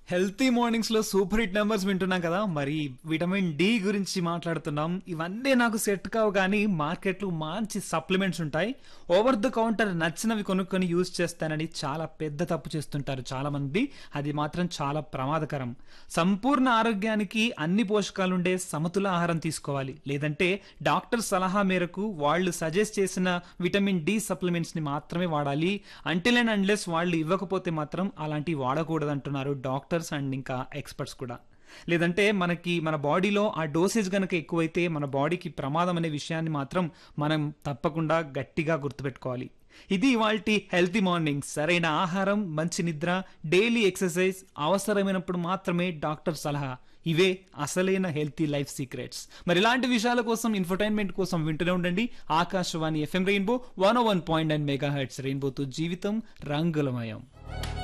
Healthy mornings లో super hit numbers వింటున్నాం కదా. మరి విటమిన్ డి గురించి మాట్లాడుతున్నాం. ఇవన్నీ నాకు సెట్ కావు, కానీ మార్కెట్లో మంచి సప్లిమెంట్స్ ఉంటాయి. ఓవర్ ద కౌంటర్ నచ్చినవి కొనుక్కొని యూజ్ చేస్తానని చాలా పెద్ద తప్పు చేస్తుంటారు చాలా మంది. అది మాత్రం చాలా ప్రమాదకరం. సంపూర్ణ ఆరోగ్యానికి అన్ని పోషకాలుండే సమతుల ఆహారం తీసుకోవాలి. లేదంటే డాక్టర్ సలహా మేరకు వాళ్ళు సజెస్ట్ చేసిన విటమిన్ డి సప్లిమెంట్స్ ని మాత్రమే వాడాలి. అంటిల్ అండ్ అన్లెస్ వాళ్ళు ఇవ్వకపోతే మాత్రం అలాంటివి వాడకూడదు అంటున్నారు డాక్టర్స్ అండ్ ఇంకా ఎక్స్పర్ట్స్ కూడా. లేదంటే మన బాడీలో ఆ డోసేజ్ గనక ఎక్కువైతే మన బాడీకి ప్రమాదం అనే విషయాన్ని మాత్రం మనం తప్పకుండా గట్టిగా గుర్తుపెట్టుకోవాలి. ఇది ఇవాల్టి హెల్తీ మార్నింగ్. సరైన ఆహారం, మంచి నిద్ర, డైలీ ఎక్సర్సైజ్, అవసరమైనప్పుడు మాత్రమే డాక్టర్ సలహా, ఇవే అసలైన హెల్తీ లైఫ్ సీక్రెట్స్. మరి ఇలాంటి విషయాల కోసం, ఇన్ఫర్టైన్మెంట్ కోసం వింటూనే ఉండండి ఆకాశవాణి FM రెయిన్బో 101.9 మెగాహెర్ట్జ్. రెయిన్బోతో జీవితం రంగులమయం.